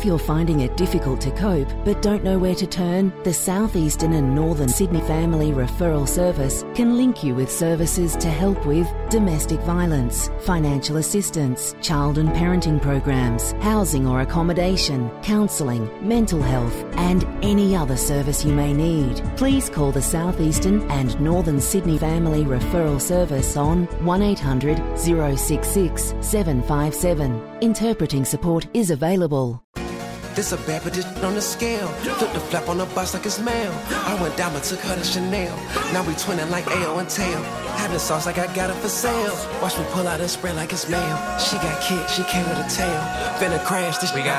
If you're finding it difficult to cope but don't know where to turn, the South Eastern and Northern Sydney Family Referral Service can link you with services to help with domestic violence, financial assistance, child and parenting programs, housing or accommodation, counselling, mental health and any other service you may need. Please call the South Eastern and Northern Sydney Family Referral Service on 1800 066 757. Interpreting support is available. This a bad bitch on the scale. Flip the flap on the bus like it's mail. I went down but took her to Chanel. Now we twinning like Ao and Tail. Having sauce like I got it for sale. Watch me pull out and spray like it's mail. She got kicked, she came with a tail. Finna crash this. We got